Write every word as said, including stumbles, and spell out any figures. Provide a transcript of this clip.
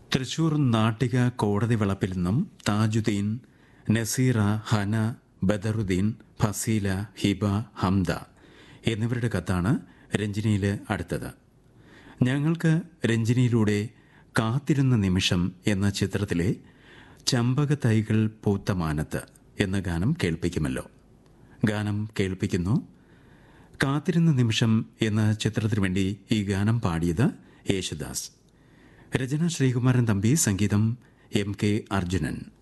തൃശൂർ നാട്ടിക കോടതി വളപ്പിൽ നിന്നും താജുദ്ദീൻ, നസീറ, ഹന, ബദറുദ്ദീൻ, ഫസീല, ഹിബ, ഹംദ എന്നിവരുടെ കത്താണ് രഞ്ജിനിയിൽ അടുത്തത്. ഞങ്ങൾക്ക് രഞ്ജിനിയിലൂടെ കാത്തിരുന്ന നിമിഷം എന്ന ചിത്രത്തിലെ ചമ്പക തൈകൾ പൂത്ത മാനത്ത് എന്ന ഗാനം കേൾപ്പിക്കുമല്ലോ. ഗാനം കേൾപ്പിക്കുന്നു. കാത്തിരുന്ന നിമിഷം എന്ന ചിത്രത്തിനു വേണ്ടി ഈ ഗാനം പാടിയത് യേശുദാസ്. രചന ശ്രീകുമാരൻ തമ്പി, സംഗീതം എം കെ അർജുനൻ.